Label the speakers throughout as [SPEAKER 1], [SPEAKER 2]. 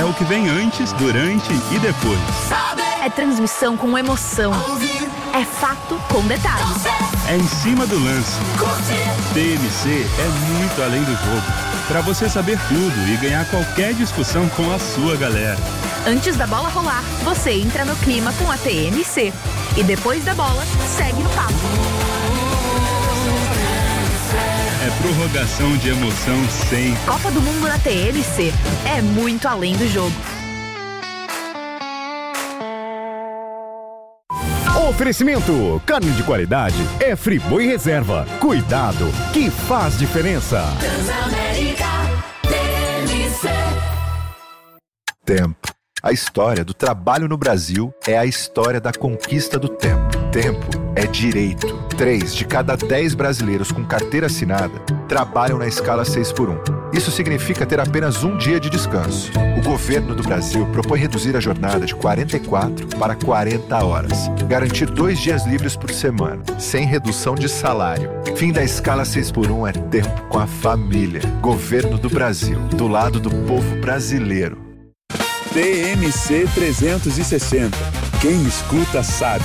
[SPEAKER 1] o que vem antes, durante e depois.
[SPEAKER 2] É transmissão com emoção. É fato com detalhes.
[SPEAKER 1] É em cima do lance. TMC é muito além do jogo. Para você saber tudo e ganhar qualquer discussão com a sua galera.
[SPEAKER 2] Antes da bola rolar, você entra no clima com a TMC. E depois da bola, segue no papo.
[SPEAKER 1] É prorrogação de emoção sem.
[SPEAKER 2] Copa do Mundo na TMC. É muito além do jogo.
[SPEAKER 3] Oferecimento: carne de qualidade é Friboi Reserva. Cuidado, que faz diferença.
[SPEAKER 4] Transamérica TMC.
[SPEAKER 5] Tempo. A história do trabalho no Brasil é a história da conquista do tempo. Tempo é direito. 3 de cada 10 brasileiros com carteira assinada trabalham na escala 6x1. Isso significa ter apenas um dia de descanso. O governo do Brasil propõe reduzir a jornada de 44 para 40 horas. Garantir 2 dias livres por semana, sem redução de salário. Fim da escala 6x1 é tempo com a família. Governo do Brasil, do lado do povo brasileiro.
[SPEAKER 1] TMC 360. Quem escuta sabe.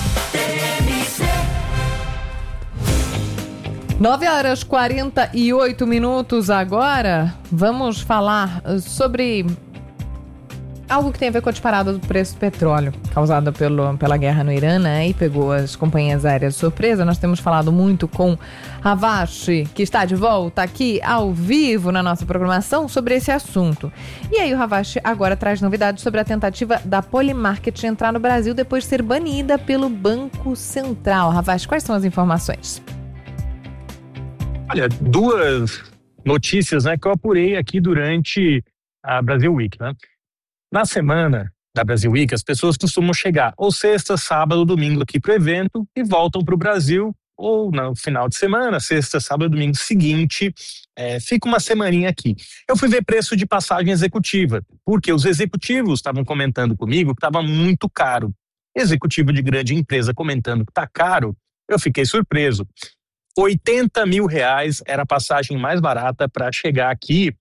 [SPEAKER 6] 9h48 agora. Vamos falar sobre algo que tem a ver com a disparada do preço do petróleo, causada pela guerra no Irã, né? E pegou as companhias aéreas de surpresa. Nós temos falado muito com Ravache, que está de volta aqui ao vivo na nossa programação, sobre esse assunto. E aí o Ravache agora traz novidades sobre a tentativa da Polymarket de entrar no Brasil depois de ser banida pelo Banco Central. Ravache, quais são as informações?
[SPEAKER 7] Olha, 2 notícias, né, que eu apurei aqui durante a Brasil Week, né? Na semana da Brasil Week, as pessoas costumam chegar ou sexta, sábado, domingo aqui para o evento e voltam para o Brasil, ou no final de semana, sexta, sábado, domingo seguinte, fica uma semaninha aqui. Eu fui ver preço de passagem executiva, porque os executivos estavam comentando comigo que estava muito caro. Executivo de grande empresa comentando que está caro, eu fiquei surpreso. R$80 mil era a passagem mais barata para chegar aqui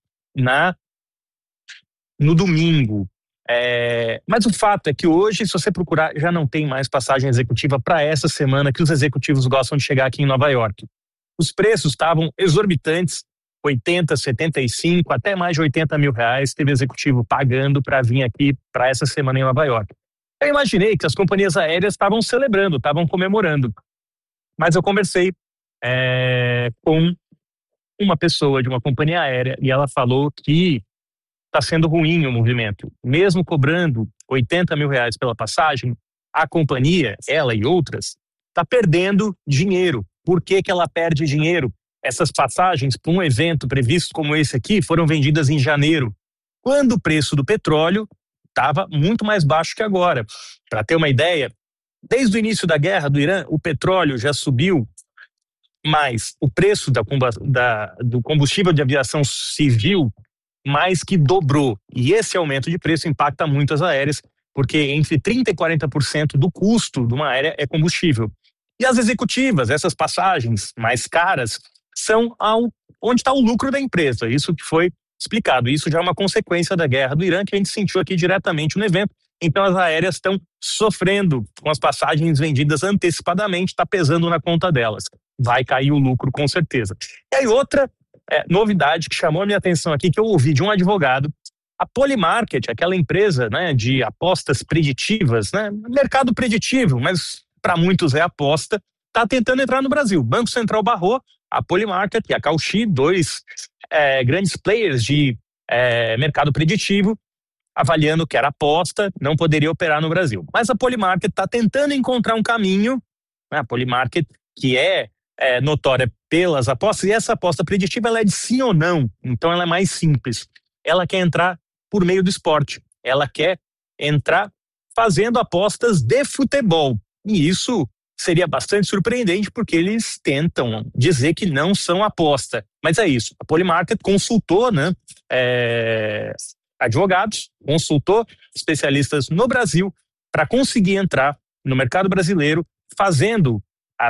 [SPEAKER 7] no domingo. Mas o fato é que hoje, se você procurar, já não tem mais passagem executiva para essa semana que os executivos gostam de chegar aqui em Nova York. Os preços estavam exorbitantes, 80, 75, até mais de R$80 mil teve executivo pagando para vir aqui para essa semana em Nova York. Eu imaginei que as companhias aéreas estavam celebrando, estavam comemorando. Mas eu conversei com uma pessoa de uma companhia aérea e ela falou que está sendo ruim o movimento. Mesmo cobrando R$80 mil pela passagem, a companhia, ela e outras, está perdendo dinheiro. Por que ela perde dinheiro? Essas passagens para um evento previsto como esse aqui foram vendidas em janeiro, quando o preço do petróleo estava muito mais baixo que agora. Para ter uma ideia, desde o início da guerra do Irã, o petróleo já subiu, mas o preço do combustível de aviação civil mais que dobrou. E esse aumento de preço impacta muito as aéreas, porque entre 30% e 40% do custo de uma aérea é combustível. E as executivas, essas passagens mais caras, são onde está o lucro da empresa. Isso que foi explicado. Isso já é uma consequência da guerra do Irã, que a gente sentiu aqui diretamente no evento. Então as aéreas estão sofrendo com as passagens vendidas antecipadamente, está pesando na conta delas. Vai cair o lucro com certeza. E aí outra novidade que chamou a minha atenção aqui, que eu ouvi de um advogado, a Polymarket, aquela empresa, né, de apostas preditivas, né, mercado preditivo, mas para muitos é aposta, está tentando entrar no Brasil. Banco Central barrou a Polymarket e a Cauchy, 2 grandes players de mercado preditivo, avaliando que era aposta, não poderia operar no Brasil. Mas a Polymarket está tentando encontrar um caminho, né, a Polymarket, que é notória pelas apostas, e essa aposta preditiva ela é de sim ou não, então ela é mais simples. Ela quer entrar por meio do esporte, ela quer entrar fazendo apostas de futebol, e isso seria bastante surpreendente, porque eles tentam dizer que não são aposta, mas é isso. A Polymarket consultou, né, advogados, consultou especialistas no Brasil para conseguir entrar no mercado brasileiro, fazendo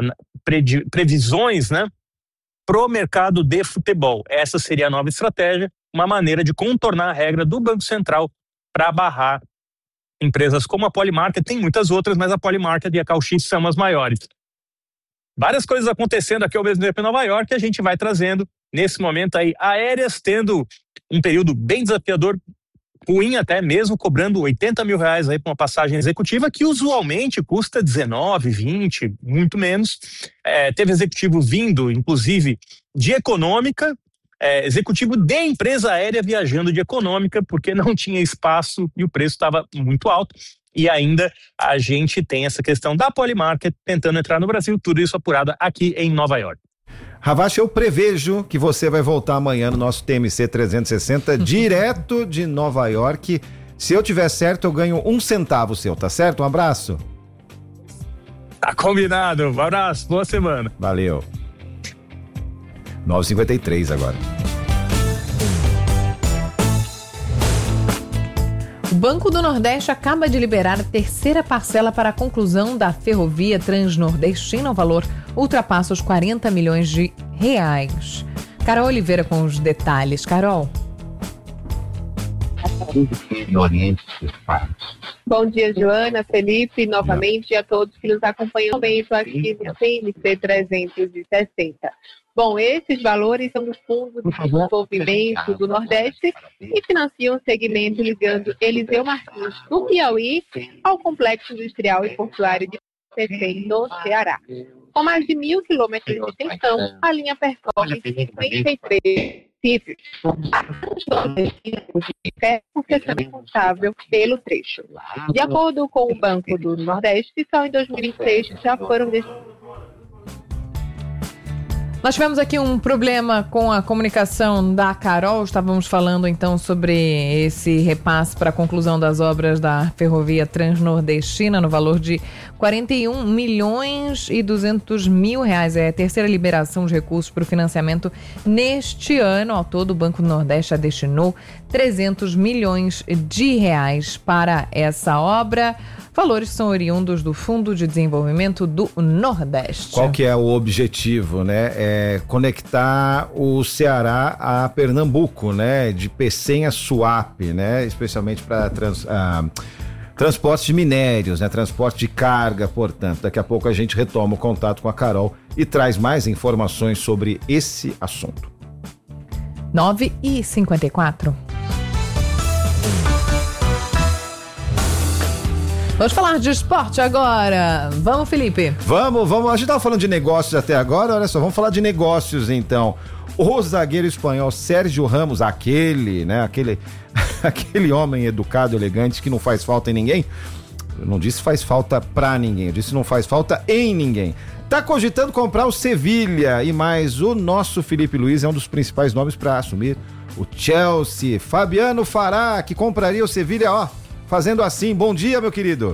[SPEAKER 7] previsões, né, pro mercado de futebol. Essa seria a nova estratégia, uma maneira de contornar a regra do Banco Central para barrar empresas como a Polymarket. Tem muitas outras, mas a Polymarket e a Cauchy são as maiores. Várias coisas acontecendo aqui ao mesmo tempo em Nova York que a gente vai trazendo nesse momento aí. Aéreas tendo um período bem desafiador, ruim até mesmo, cobrando R$80 mil aí para uma passagem executiva que usualmente custa 19, 20, muito menos. Teve executivo vindo, inclusive, de econômica, executivo de empresa aérea viajando de econômica porque não tinha espaço e o preço estava muito alto. E ainda a gente tem essa questão da Polymarket tentando entrar no Brasil, tudo isso apurado aqui em Nova York.
[SPEAKER 8] Ravache, eu prevejo que você vai voltar amanhã no nosso TMC 360, direto de Nova York. Se eu tiver certo, eu ganho 1 centavo seu, tá certo? Um abraço.
[SPEAKER 7] Tá combinado, um abraço, boa semana.
[SPEAKER 8] Valeu. 9h53 agora.
[SPEAKER 6] O Banco do Nordeste acaba de liberar a terceira parcela para a conclusão da ferrovia Transnordestina. O valor ultrapassa os R$40 milhões. Carol Oliveira com os detalhes. Carol.
[SPEAKER 9] Bom dia, Joana, Felipe, novamente, e a todos que nos acompanham bem aqui no CNC 360. Bom, esses valores são do Fundo de Desenvolvimento do Nordeste e financiam o segmento ligando Eliseu Martins, no Piauí, ao Complexo Industrial e Portuário de Pecém, no Ceará. Com mais de 1.000 quilômetros de extensão, a linha percorre 53 municípios. A é concessão responsável pelo trecho. De acordo com o Banco do Nordeste, só em 2006 já foram
[SPEAKER 6] Nós tivemos aqui um problema com a comunicação da Carol. Estávamos falando então sobre esse repasse para a conclusão das obras da ferrovia Transnordestina no valor de R$41 milhões e 200 mil. É a terceira liberação de recursos para o financiamento neste ano. Ao todo, o Banco do Nordeste já destinou R$300 milhões para essa obra. Valores são oriundos do Fundo de Desenvolvimento do Nordeste.
[SPEAKER 8] Qual que é o objetivo, né? É conectar o Ceará a Pernambuco, né? De Pecém a Suape, né? Especialmente para transporte de minérios, né? Transporte de carga, portanto. Daqui a pouco a gente retoma o contato com a Carol e traz mais informações sobre esse assunto.
[SPEAKER 6] 9h54. Vamos falar de esporte agora. Vamos, Felipe?
[SPEAKER 8] Vamos. A gente estava falando de negócios até agora, olha só, vamos falar de negócios então. O zagueiro espanhol Sérgio Ramos, aquele homem educado, elegante, que não faz falta em ninguém. Eu não disse faz falta pra ninguém, eu disse não faz falta em ninguém. Tá cogitando comprar o Sevilha e mais o nosso Felipe Luiz é um dos principais nomes para assumir o Chelsea. Fabiano Fará, que compraria o Sevilha, ó. Fazendo assim. Bom dia, meu querido.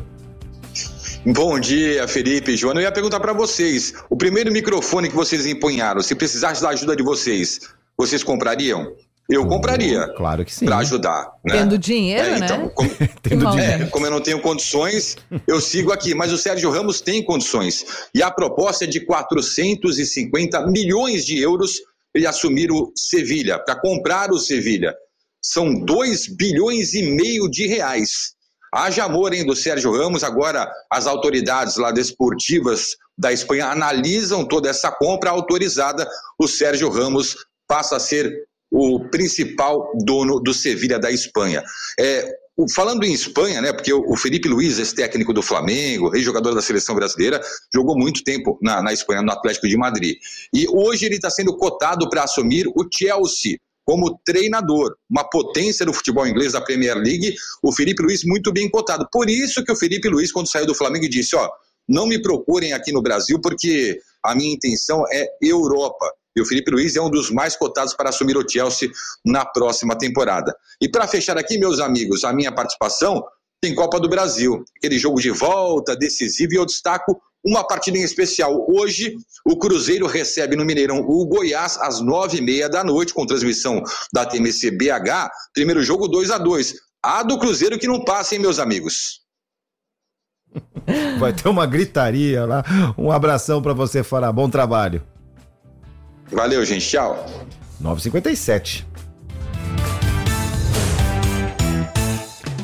[SPEAKER 10] Bom dia, Felipe e Joana. Eu ia perguntar para vocês, o primeiro microfone que vocês empunharam, se precisasse da ajuda de vocês, vocês comprariam? Eu compraria.
[SPEAKER 8] Claro que sim.
[SPEAKER 10] Para ajudar. Né?
[SPEAKER 6] Tendo dinheiro,
[SPEAKER 10] então,
[SPEAKER 6] né?
[SPEAKER 10] Como eu não tenho condições, eu sigo aqui. Mas o Sérgio Ramos tem condições. E a proposta é de 450 milhões de euros para ele assumir o Sevilha, para comprar o Sevilha. São 2,5 bilhões de reais. Haja amor, hein, do Sérgio Ramos. Agora as autoridades lá desportivas da Espanha analisam toda essa compra autorizada. O Sérgio Ramos passa a ser o principal dono do Sevilha da Espanha. Falando em Espanha, né, porque o Felipe Luiz, esse técnico do Flamengo, ex-jogador da seleção brasileira, jogou muito tempo na Espanha, no Atlético de Madrid. E hoje ele está sendo cotado para assumir o Chelsea como treinador, uma potência do futebol inglês da Premier League, o Felipe Luiz muito bem cotado. Por isso que o Felipe Luiz, quando saiu do Flamengo, disse, não me procurem aqui no Brasil, porque a minha intenção é Europa. E o Felipe Luiz é um dos mais cotados para assumir o Chelsea na próxima temporada. E para fechar aqui, meus amigos, a minha participação tem Copa do Brasil, aquele jogo de volta decisivo, e eu destaco uma partida em especial. Hoje, o Cruzeiro recebe no Mineirão o Goiás às 9h30 da noite, com transmissão da TMC BH. Primeiro jogo 2-2. A do Cruzeiro que não passa, hein, meus amigos?
[SPEAKER 8] Vai ter uma gritaria lá. Um abração para você, Fará. Bom trabalho.
[SPEAKER 10] Valeu, gente. Tchau.
[SPEAKER 8] 9h57.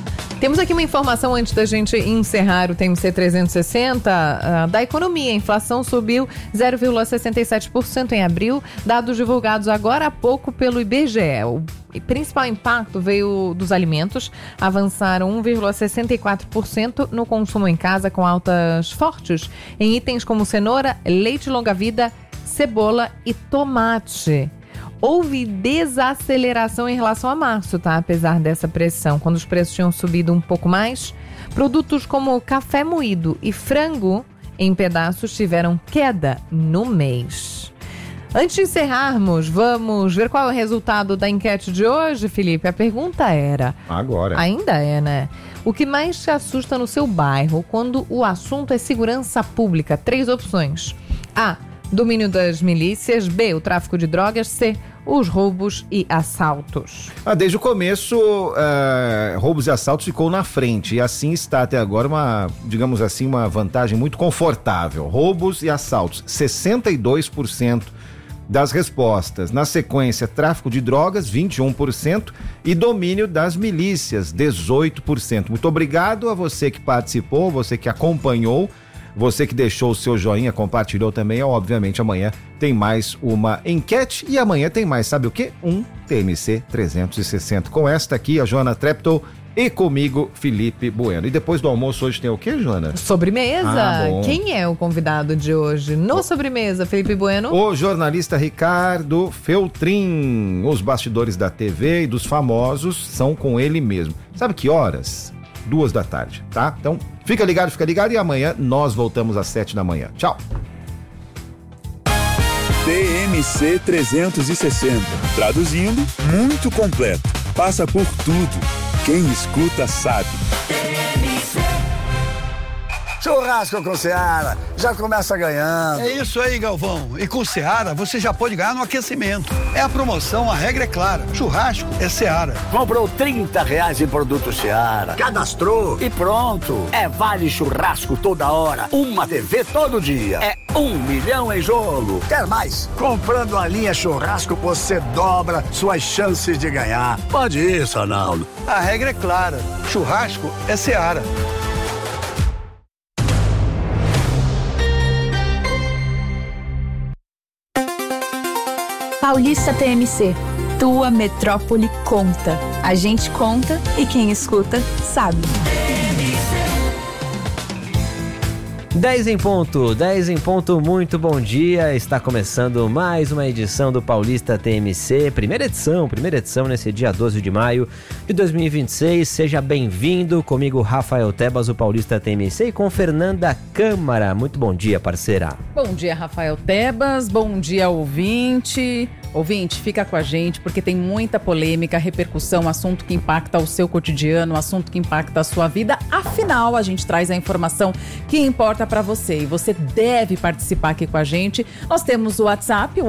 [SPEAKER 6] Temos aqui uma informação antes da gente encerrar o TMC 360 da economia. A inflação subiu 0,67% em abril, dados divulgados agora há pouco pelo IBGE. O principal impacto veio dos alimentos, avançaram 1,64% no consumo em casa, com altas fortes em itens como cenoura, leite longa-vida, cebola e tomate. Houve desaceleração em relação a março, tá? Apesar dessa pressão, quando os preços tinham subido um pouco mais, produtos como café moído e frango em pedaços tiveram queda no mês. Antes de encerrarmos, vamos ver qual é o resultado da enquete de hoje, Felipe? A pergunta era...
[SPEAKER 8] Agora.
[SPEAKER 6] Ainda é, né? O que mais te assusta no seu bairro quando o assunto é segurança pública? 3 opções. A. Domínio das milícias. B. O tráfico de drogas. C. Os roubos e assaltos.
[SPEAKER 8] Desde o começo, roubos e assaltos ficou na frente. E assim está até agora digamos assim, uma vantagem muito confortável. Roubos e assaltos, 62% das respostas. Na sequência, tráfico de drogas, 21%. E domínio das milícias, 18%. Muito obrigado a você que participou, você que acompanhou. Você que deixou o seu joinha, compartilhou também, obviamente amanhã tem mais uma enquete e amanhã tem mais, sabe o quê? Um TMC 360. Com esta aqui, a Joana Treptow e comigo, Felipe Bueno. E depois do almoço hoje tem o quê, Joana?
[SPEAKER 6] Sobremesa. Quem é o convidado de hoje? No Sobremesa, Felipe Bueno.
[SPEAKER 8] O jornalista Ricardo Feltrin. Os bastidores da TV e dos famosos são com ele mesmo. Sabe que horas? 2 da tarde, tá? Então, fica ligado e amanhã nós voltamos às 7 da manhã. Tchau!
[SPEAKER 1] TMC 360. Traduzindo, muito completo. Passa por tudo. Quem escuta sabe.
[SPEAKER 11] Churrasco com Seara, já começa ganhando.
[SPEAKER 12] É isso aí, Galvão. E com Seara, você já pode ganhar no aquecimento. É a promoção, a regra é clara. Churrasco é Seara.
[SPEAKER 11] Comprou R$30 em produto Seara, cadastrou e pronto. É vale churrasco toda hora, uma TV todo dia. É 1 milhão em jogo. Quer mais? Comprando a linha churrasco, você dobra suas chances de ganhar. Pode isso, Arnaldo.
[SPEAKER 12] A regra é clara. Churrasco é Seara.
[SPEAKER 2] Paulista TMC, tua metrópole conta. A gente conta e quem escuta sabe.
[SPEAKER 13] 10 em ponto, muito bom dia. Está começando mais uma edição do Paulista TMC, primeira edição nesse dia 12 de maio de 2026. Seja bem-vindo comigo, Rafael Tebas, o Paulista TMC, e com Fernanda Câmara. Muito bom dia, parceira.
[SPEAKER 14] Bom dia, Rafael Tebas, bom dia, ouvinte. Ouvinte, fica com a gente porque tem muita polêmica, repercussão, assunto que impacta o seu cotidiano, assunto que impacta a sua vida. Afinal, a gente traz a informação que importa para você e você deve participar aqui com a gente. Nós temos o WhatsApp, o